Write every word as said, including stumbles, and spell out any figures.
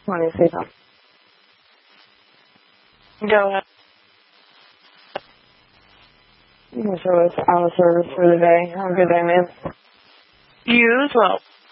Want to say something? Go ahead. You can show us out of service for the day. Have a good day, man. You as well.